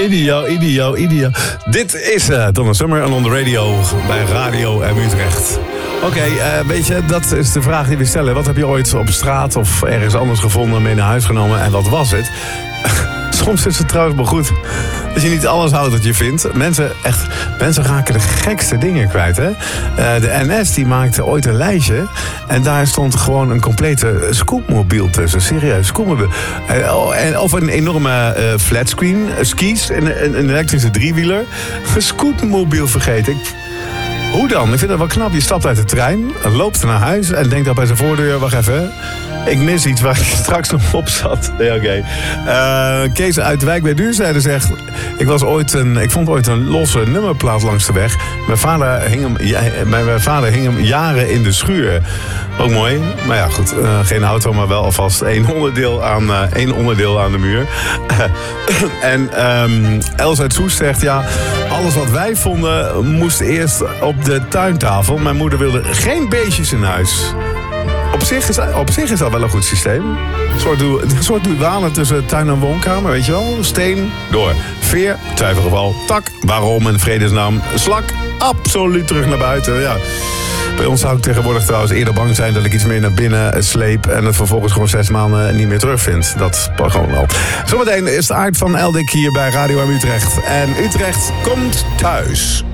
Idio. Dit is Donna Summer en On The Radio bij Radio M Utrecht. Oké, weet je, dat is de vraag die we stellen. Wat heb je ooit op straat of ergens anders gevonden en mee naar huis genomen en wat was het? Soms is het trouwens wel goed als je niet alles houdt wat je vindt. Mensen raken de gekste dingen kwijt, hè? De NS die maakte ooit een lijstje en daar stond gewoon een complete scootmobiel tussen. Serieus, scootmobiel. Of een enorme flatscreen, skis, een elektrische driewieler. Een scootmobiel vergeten. Hoe dan? Ik vind dat wel knap. Je stapt uit de trein, loopt naar huis en denkt dan bij zijn voordeur, wacht even, ik mis iets waar ik straks nog op zat. Ja, oké. Kees uit Wijk bij Duurzijde zegt, ik vond ooit een losse nummerplaat langs de weg. Mijn vader hing hem jaren in de schuur. Ook mooi. Maar ja, goed. Geen auto, maar wel alvast één onderdeel aan de muur. En Els uit Soest zegt, ja, alles wat wij vonden moest eerst op de tuintafel. Mijn moeder wilde geen beestjes in huis. Op zich is dat wel een goed systeem. Een soort douane tussen tuin en woonkamer, weet je wel. Steen, door. Veer, twijfelgeval. Tak, waarom in vredesnaam. Slak, absoluut terug naar buiten. Ja. Bij ons zou ik tegenwoordig trouwens eerder bang zijn dat ik iets meer naar binnen sleep en het vervolgens gewoon 6 maanden niet meer terugvind. Dat gewoon wel. Zometeen is de Aard van Eldik hier bij Radio M Utrecht. En Utrecht komt thuis.